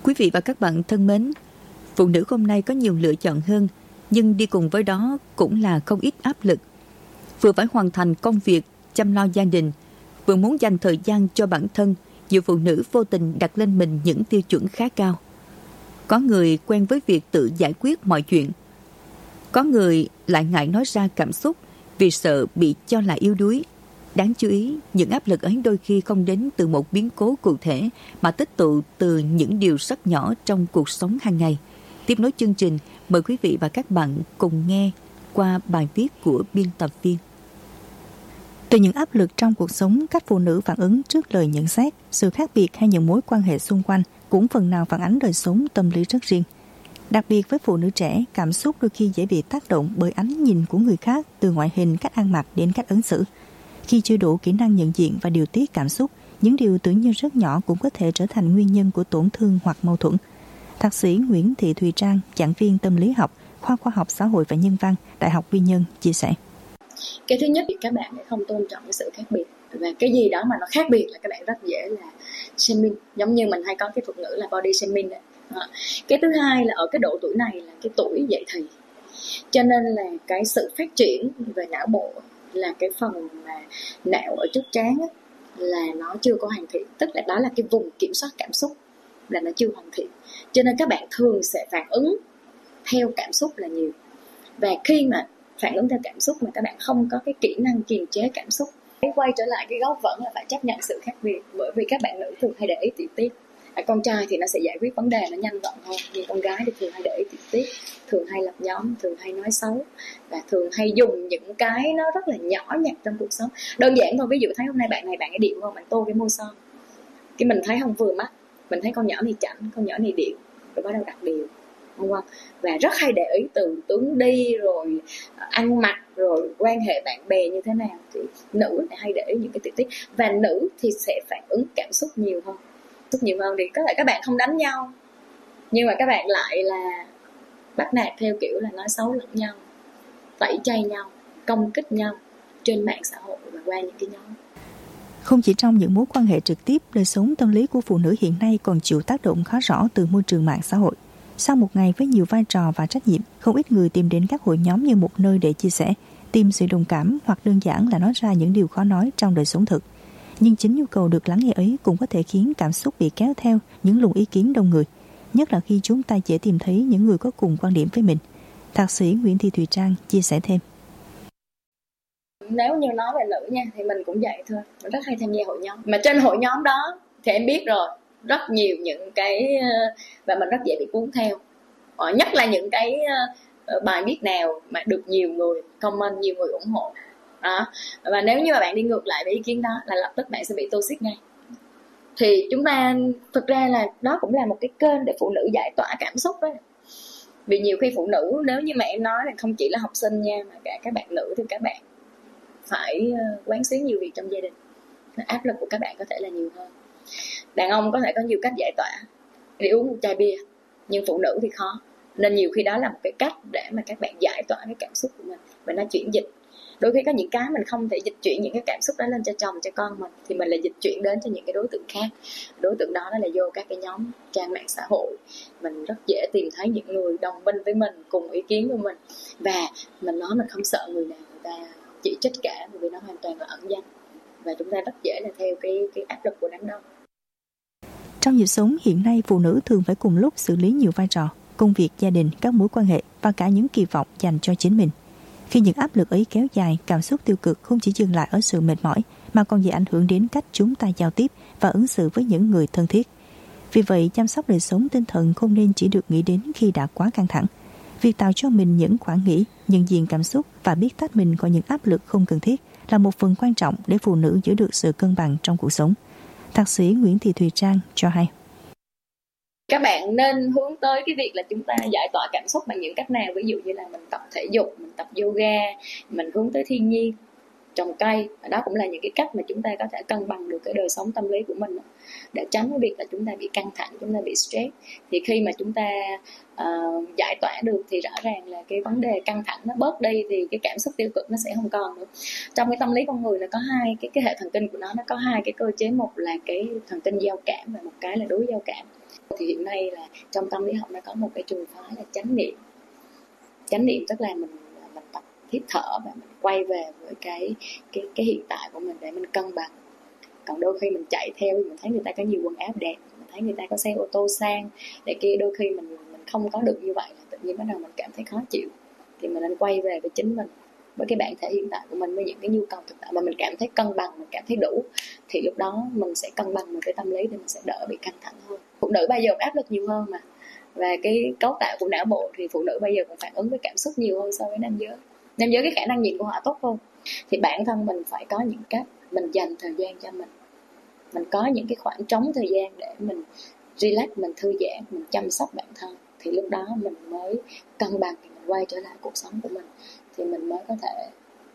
Quý vị và các bạn thân mến, phụ nữ hôm nay có nhiều lựa chọn hơn, nhưng đi cùng với đó cũng là không ít áp lực. Vừa phải hoàn thành công việc, chăm lo gia đình, vừa muốn dành thời gian cho bản thân, nhiều phụ nữ vô tình đặt lên mình những tiêu chuẩn khá cao. Có người quen với việc tự giải quyết mọi chuyện. Có người lại ngại nói ra cảm xúc vì sợ bị cho là yếu đuối. Đáng chú ý, những áp lực ấy đôi khi không đến từ một biến cố cụ thể mà tích tụ từ những điều rất nhỏ trong cuộc sống hàng ngày. Tiếp nối chương trình, mời quý vị và các bạn cùng nghe qua bài viết của biên tập viên. Từ những áp lực trong cuộc sống, cách phụ nữ phản ứng trước lời nhận xét, sự khác biệt hay những mối quan hệ xung quanh cũng phần nào phản ánh đời sống tâm lý rất riêng. Đặc biệt với phụ nữ trẻ, cảm xúc đôi khi dễ bị tác động bởi ánh nhìn của người khác, từ ngoại hình, cách ăn mặc đến cách ứng xử. Khi chưa đủ kỹ năng nhận diện và điều tiết cảm xúc, những điều tưởng như rất nhỏ cũng có thể trở thành nguyên nhân của tổn thương hoặc mâu thuẫn. Thạc sĩ Nguyễn Thị Thùy Trang, giảng viên tâm lý học, khoa khoa học xã hội và nhân văn, Đại học Quy Nhơn chia sẻ. Cái thứ nhất thì các bạn không tôn trọng cái sự khác biệt, và cái gì đó mà nó khác biệt là các bạn rất dễ là shaming, giống như mình hay có cái thuật ngữ là body shaming đấy. Cái thứ hai là ở cái độ tuổi này là cái tuổi dậy thì, cho nên là cái sự phát triển về não bộ là cái phần mà não ở trước trán á, là nó chưa có hoàn thiện, tức là đó là cái vùng kiểm soát cảm xúc là nó chưa hoàn thiện, cho nên các bạn thường sẽ phản ứng theo cảm xúc là nhiều. Và khi mà phản ứng theo cảm xúc mà các bạn không có cái kỹ năng kiềm chế cảm xúc, quay trở lại cái gốc vẫn là phải chấp nhận sự khác biệt, bởi vì các bạn nữ thường hay để ý tiểu tiết. Con trai thì nó sẽ giải quyết vấn đề nó nhanh gọn hơn, nhưng con gái thì thường hay để ý tiểu tiết, thường hay lập nhóm, thường hay nói xấu, và thường hay dùng những cái nó rất là nhỏ nhặt trong cuộc sống. Đơn giản thôi, ví dụ thấy hôm nay bạn này bạn ấy điệu không, bạn tô cái môi son, cái mình thấy không vừa mắt, mình thấy con nhỏ này chảnh, con nhỏ này điệu, rồi bắt đầu đặt điều, đúng không? Và rất hay để ý từ tướng đi, rồi ăn mặc, rồi quan hệ bạn bè như thế nào. Thì nữ lại hay để ý những cái tiểu tiết, và nữ thì sẽ phản ứng cảm xúc nhiều hơn. Thì có thể các bạn không đánh nhau, nhưng mà các bạn lại là bắt nạt theo kiểu là nói xấu lẫn nhau, tẩy chay nhau, công kích nhau trên mạng xã hội và qua những cái nhóm. Không chỉ trong những mối quan hệ trực tiếp, đời sống tâm lý của phụ nữ hiện nay còn chịu tác động khá rõ từ môi trường mạng xã hội. Sau một ngày với nhiều vai trò và trách nhiệm, không ít người tìm đến các hội nhóm như một nơi để chia sẻ, tìm sự đồng cảm, hoặc đơn giản là nói ra những điều khó nói trong đời sống thực. Nhưng chính nhu cầu được lắng nghe ấy cũng có thể khiến cảm xúc bị kéo theo những luồng ý kiến đông người, nhất là khi chúng ta dễ tìm thấy những người có cùng quan điểm với mình. Thạc sĩ Nguyễn Thị Thùy Trang chia sẻ thêm. Nếu như nói về nữ nha, thì mình cũng vậy thôi, mình rất hay tham gia hội nhóm. Mà trên hội nhóm đó thì em biết rồi, rất nhiều những cái, và mình rất dễ bị cuốn theo. Nhất là những cái bài viết nào mà được nhiều người comment, nhiều người ủng hộ đó. Và nếu như mà bạn đi ngược lại với ý kiến đó là lập tức bạn sẽ bị toxic ngay. Thì chúng ta thực ra là đó cũng là một cái kênh để phụ nữ giải tỏa cảm xúc đó. Vì nhiều khi phụ nữ, nếu như mà em nói là không chỉ là học sinh nha, mà cả các bạn nữ thì các bạn phải quán xuyến nhiều việc trong gia đình, áp lực của các bạn có thể là nhiều hơn. Đàn ông có thể có nhiều cách giải tỏa, đi uống một chai bia, nhưng phụ nữ thì khó. Nên nhiều khi đó là một cái cách để mà các bạn giải tỏa cái cảm xúc của mình, và nó chuyển dịch. Đôi khi có những cái mình không thể dịch chuyển những cái cảm xúc đó lên cho chồng, cho con mình, thì mình lại dịch chuyển đến cho những cái đối tượng khác. Đối tượng đó là vô các cái nhóm trang mạng xã hội. Mình rất dễ tìm thấy những người đồng minh với mình, cùng ý kiến với mình, và mình nói mình không sợ người nào người ta chỉ trích cả, vì nó hoàn toàn là ẩn danh, và chúng ta rất dễ là theo cái áp lực của đám đông. Trong nhịp sống hiện nay, phụ nữ thường phải cùng lúc xử lý nhiều vai trò, công việc, gia đình, các mối quan hệ và cả những kỳ vọng dành cho chính mình. Khi những áp lực ấy kéo dài, cảm xúc tiêu cực không chỉ dừng lại ở sự mệt mỏi mà còn dễ ảnh hưởng đến cách chúng ta giao tiếp và ứng xử với những người thân thiết. Vì vậy, chăm sóc đời sống tinh thần không nên chỉ được nghĩ đến khi đã quá căng thẳng. Việc tạo cho mình những khoảng nghỉ, nhận diện cảm xúc và biết tách mình khỏi những áp lực không cần thiết là một phần quan trọng để phụ nữ giữ được sự cân bằng trong cuộc sống. Thạc sĩ Nguyễn Thị Thùy Trang cho hay. Các bạn nên hướng tới cái việc là chúng ta giải tỏa cảm xúc bằng những cách nào. Ví dụ như là mình tập thể dục, mình tập yoga, mình hướng tới thiên nhiên, trồng cây. Đó cũng là những cái cách mà chúng ta có thể cân bằng được cái đời sống tâm lý của mình, để tránh cái việc là chúng ta bị căng thẳng, chúng ta bị stress. Thì khi mà chúng ta giải tỏa được thì rõ ràng là cái vấn đề căng thẳng nó bớt đi, thì cái cảm xúc tiêu cực nó sẽ không còn nữa. Trong cái tâm lý con người là có hai cái hệ thần kinh của nó có hai cái cơ chế, một là cái thần kinh giao cảm và một cái là đối giao cảm. Thì hiện nay là trong tâm lý học nó có một cái trường phái là chánh niệm. Chánh niệm tức là mình tập hít thở và mình quay về với cái hiện tại của mình để mình cân bằng. Còn đôi khi mình chạy theo, mình thấy người ta có nhiều quần áo đẹp, mình thấy người ta có xe ô tô sang để kia, đôi khi mình không có được như vậy là tự nhiên bắt đầu mình cảm thấy khó chịu. Thì mình nên quay về với chính mình, với cái bản thể hiện tại của mình, với những cái nhu cầu thực tại mà mình cảm thấy cân bằng, mình cảm thấy đủ, thì lúc đó mình sẽ cân bằng được cái tâm lý thì mình sẽ đỡ bị căng thẳng hơn. Phụ nữ bây giờ áp lực nhiều hơn mà, và cái cấu tạo của não bộ thì phụ nữ bây giờ còn phản ứng với cảm xúc nhiều hơn so với nam giới. Nam giới cái khả năng nhịn của họ tốt hơn. Thì bản thân mình phải có những cách mình dành thời gian cho mình có những cái khoảng trống thời gian để mình relax, mình thư giãn, mình chăm sóc bản thân, thì lúc đó mình mới cân bằng, thì mình quay trở lại cuộc sống của mình thì mình mới có thể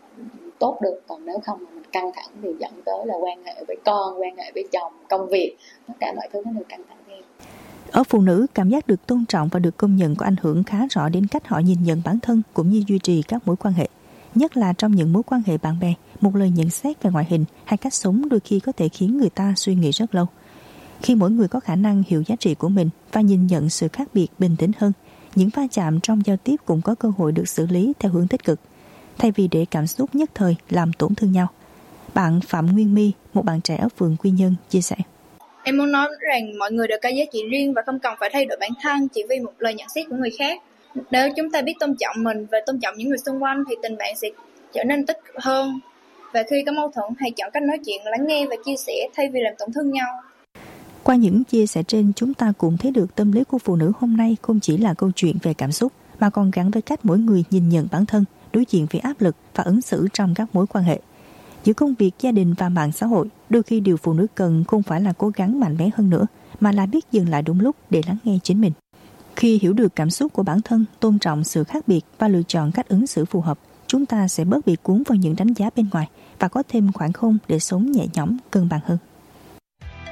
tốt được. Còn nếu không mà mình căng thẳng thì dẫn tới là quan hệ với con, quan hệ với chồng, công việc, tất cả mọi thứ nó đều căng thẳng thêm. Ở phụ nữ, cảm giác được tôn trọng và được công nhận có ảnh hưởng khá rõ đến cách họ nhìn nhận bản thân cũng như duy trì các mối quan hệ. Nhất là trong những mối quan hệ bạn bè, một lời nhận xét về ngoại hình hay cách sống đôi khi có thể khiến người ta suy nghĩ rất lâu. Khi mỗi người có khả năng hiểu giá trị của mình và nhìn nhận sự khác biệt bình tĩnh hơn, những va chạm trong giao tiếp cũng có cơ hội được xử lý theo hướng tích cực, thay vì để cảm xúc nhất thời làm tổn thương nhau. Bạn Phạm Nguyên My, một bạn trẻ ở phường Quy Nhơn, chia sẻ. Em muốn nói rằng mọi người đều có giá trị riêng và không cần phải thay đổi bản thân chỉ vì một lời nhận xét của người khác. Nếu chúng ta biết tôn trọng mình và tôn trọng những người xung quanh thì tình bạn sẽ trở nên tích cực hơn. Và khi có mâu thuẫn, hãy chọn cách nói chuyện, lắng nghe và chia sẻ thay vì làm tổn thương nhau. Qua những chia sẻ trên, chúng ta cũng thấy được tâm lý của phụ nữ hôm nay không chỉ là câu chuyện về cảm xúc, mà còn gắn với cách mỗi người nhìn nhận bản thân, đối diện với áp lực và ứng xử trong các mối quan hệ. Giữa công việc, gia đình và mạng xã hội, đôi khi điều phụ nữ cần không phải là cố gắng mạnh mẽ hơn nữa, mà là biết dừng lại đúng lúc để lắng nghe chính mình. Khi hiểu được cảm xúc của bản thân, tôn trọng sự khác biệt và lựa chọn cách ứng xử phù hợp, chúng ta sẽ bớt bị cuốn vào những đánh giá bên ngoài và có thêm khoảng không để sống nhẹ nhõm, cân bằng hơn.